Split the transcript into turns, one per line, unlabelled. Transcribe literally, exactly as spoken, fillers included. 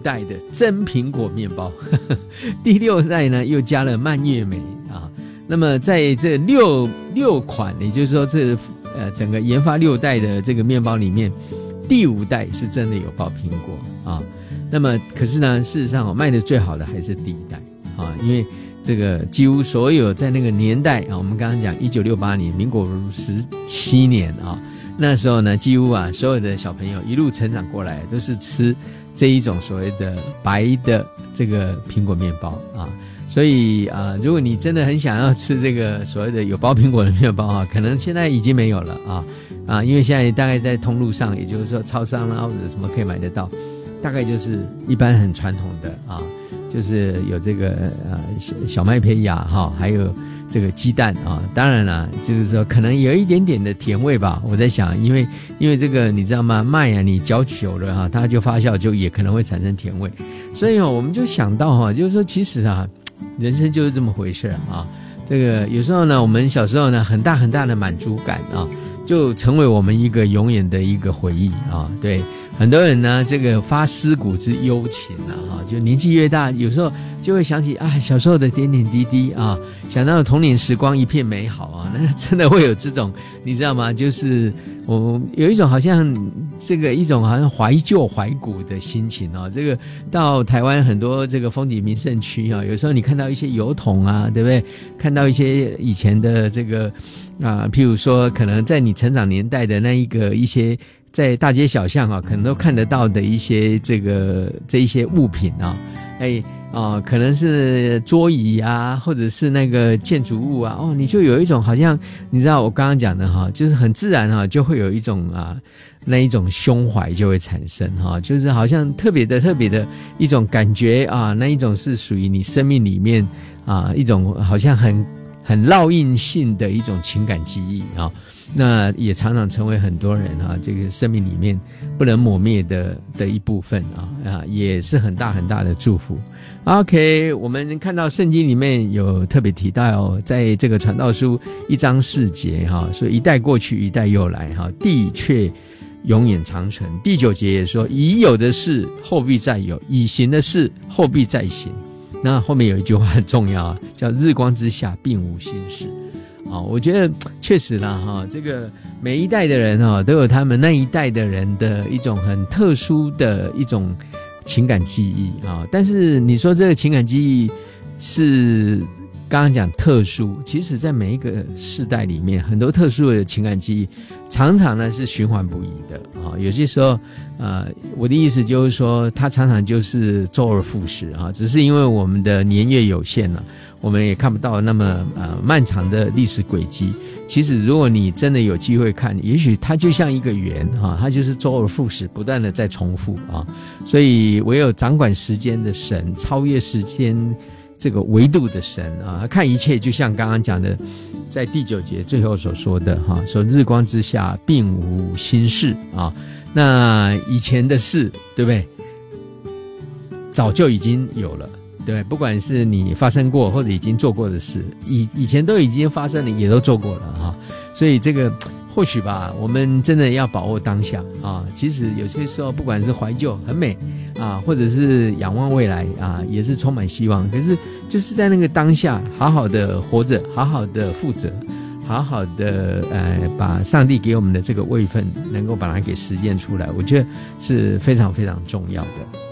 代的真苹果面包，第六代呢又加了蔓越莓啊。那么在这六六款，也就是说这呃整个研发六代的这个面包里面，第五代是真的有包苹果啊。那么可是呢，事实上、哦、卖的最好的还是第一代啊，因为这个几乎所有在那个年代啊，我们刚刚讲一九六八年，民国十七年啊，那时候呢，几乎啊所有的小朋友一路成长过来都是吃这一种所谓的白的这个苹果面包啊。所以啊，如果你真的很想要吃这个所谓的有包苹果的面包啊，可能现在已经没有了啊啊，因为现在大概在通路上，也就是说超商啦或者什么可以买得到。大概就是一般很传统的啊，就是有这个呃小小麦胚芽哈，还有这个鸡蛋啊。当然啦，就是说可能有一点点的甜味吧。我在想，因为因为这个你知道吗？麦啊，你嚼久了哈，它就发酵，就也可能会产生甜味。所以哦，我们就想到哈，就是说其实啊，人生就是这么回事啊。这个有时候呢，我们小时候呢，很大很大的满足感啊，就成为我们一个永远的一个回忆啊。对。很多人呢，这个发思古之幽情啊，哈，就年纪越大，有时候就会想起啊，小时候的点点滴滴啊，想到童年时光一片美好啊，那真的会有这种，你知道吗？就是我有一种好像这个一种好像怀旧怀古的心情啊。这个到台湾很多这个风景名胜区啊，有时候你看到一些油桶啊，对不对？看到一些以前的这个啊，譬如说可能在你成长年代的那一个一些。在大街小巷啊，可能都看得到的一些这个这一些物品啊，哎啊、呃，可能是桌椅啊，或者是那个建筑物啊，哦，你就有一种好像你知道我刚刚讲的哈，就是很自然哈，就会有一种啊那一种胸怀就会产生哈，就是好像特别的特别的一种感觉啊，那一种是属于你生命里面啊一种好像很很烙印性的一种情感记忆啊。那也常常成为很多人啊，这个生命里面不能磨灭的的一部分啊啊，也是很大很大的祝福。OK， 我们看到圣经里面有特别提到，在这个传道书一章四节哈，说一代过去，一代又来哈，地却永远长存。第九节也说，已有的事后必再有，已行的事后必再行。那后面有一句话很重要啊，叫日光之下并无新事。啊、哦，我觉得确实啦，哈、哦，这个每一代的人哈、哦，都有他们那一代的人的一种很特殊的一种情感记忆啊、哦。但是你说这个情感记忆是刚刚讲特殊，其实在每一个世代里面，很多特殊的情感记忆，常常呢是循环不已的啊、哦。有些时候，呃，我的意思就是说，它常常就是周而复始啊，只是因为我们的年月有限了。我们也看不到那么呃漫长的历史轨迹。其实如果你真的有机会看，也许它就像一个圆啊，它就是周而复始，不断的在重复啊。所以唯有掌管时间的神，超越时间这个维度的神啊，看一切就像刚刚讲的，在第九节最后所说的哈，说日光之下并无新事啊。那以前的事，对不对？早就已经有了。对，不管是你发生过或者已经做过的事，以以前都已经发生了，也都做过了哈。所以这个或许吧，我们真的要把握当下啊。其实有些时候，不管是怀旧很美啊，或者是仰望未来啊，也是充满希望。可是就是在那个当下，好好的活着，好好的负责，好好的呃，把上帝给我们的这个位分，能够把它给实践出来，我觉得是非常非常重要的。